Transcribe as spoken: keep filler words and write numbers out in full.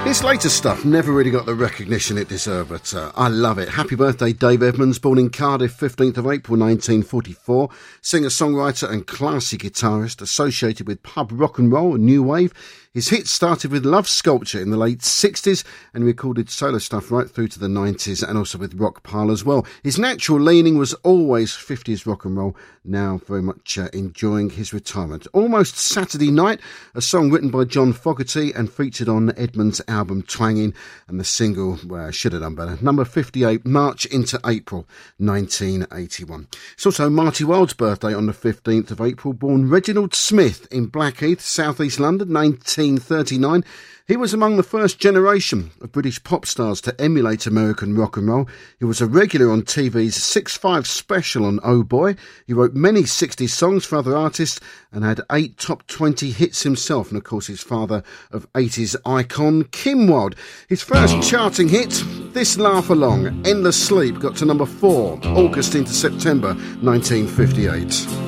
This later stuff never really got the recognition it deserved, but uh, I love it. Happy birthday, Dave Edmunds, born in Cardiff, fifteenth of April nineteen forty-four. Singer, songwriter and classy guitarist associated with pub rock and roll and new wave. His hits started with Love Sculpture in the late sixties and recorded solo stuff right through to the nineties and also with Rock Pile as well. His natural leaning was always fifties rock and roll, now very much uh, enjoying his retirement. Almost Saturday Night, a song written by John Fogerty and featured on Edmunds' album Twangin', and the single, well, should have done better, number fifty-eight, March into April nineteen eighty-one. It's also Marty Wilde's birthday on the fifteenth of April, born Reginald Smith in Blackheath, South East London, nineteen thirty-nine. He was among the first generation of British pop stars to emulate American rock and roll. He was a regular on T V's six five special on Oh Boy. He wrote many sixties songs for other artists and had eight top twenty hits himself, and of course his father of eighties icon Kim Wilde. His first charting hit, This Laugh Along, Endless Sleep, got to number four, August into September nineteen fifty-eight.